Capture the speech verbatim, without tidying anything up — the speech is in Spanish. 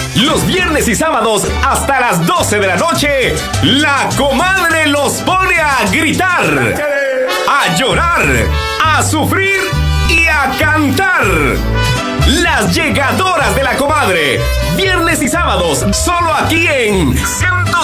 Los viernes y sábados hasta las doce de la noche, la comadre los pone a gritar, a llorar, a sufrir y a cantar. Las llegadoras de la comadre. Viernes y sábados, solo aquí en